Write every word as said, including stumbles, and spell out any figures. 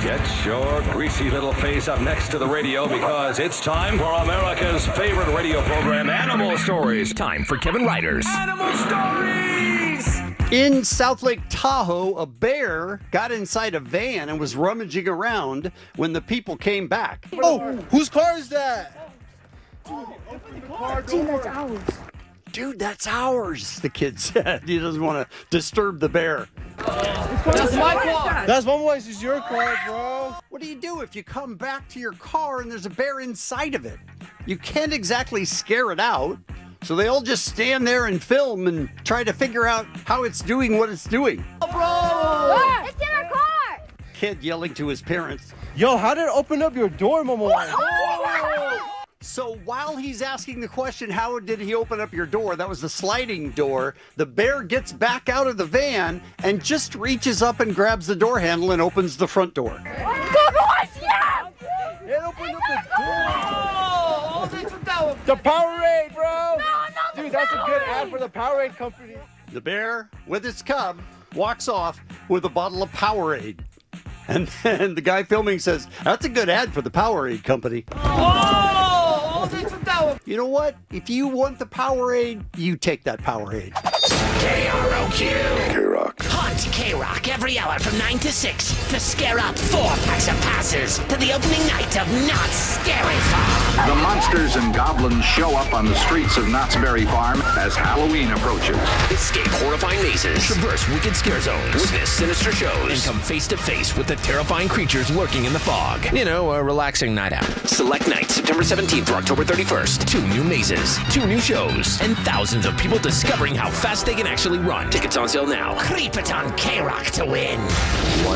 Get your greasy little face up next to the radio because it's time for America's favorite radio program, Animal Stories. Time for Kevin Ryder's Animal Stories! In South Lake Tahoe, a bear got inside a van and was rummaging around when the people came back. Oh, whose car is that? Dude, that's ours. Dude, that's ours, the kid said. He doesn't want to disturb the bear. That's my car. That's my voice. Is your car, bro. What do you do if you come back to your car and there's a bear inside of it? You can't exactly scare it out. So they all just stand there and film and try to figure out how it's doing what it's doing. Oh, bro. It's in our car. Kid yelling to his parents. Yo, how did it open up your door, Mama? So while he's asking the question, how did he open up your door? That was the sliding door. The bear gets back out of the van and just reaches up and grabs the door handle and opens the front door. It opened up the door. The Powerade, bro. Dude, that's a good ad for the Powerade company. The bear, with its cub, walks off with a bottle of Powerade. And then the guy filming says, that's a good ad for the Powerade company. You know what? If you want the Powerade, you take that Powerade. K R O Q. K-Rock. Hunt K-Rock every hour from nine to six to scare up four packs of passes to the opening night of Knott's Scary Farm. The monsters and goblins show up on the streets of Knott's Berry Farm as Halloween approaches. Escape horrifying mazes, traverse wicked scare zones, witness sinister shows, and come face to face with the terrifying creatures lurking in the fog. You know, a relaxing night out. Select night, September seventeenth through October thirty-first. Two new mazes, two new shows, and thousands of people discovering how fast they can actually run. Tickets on sale now. Creep it on K-Rock to win.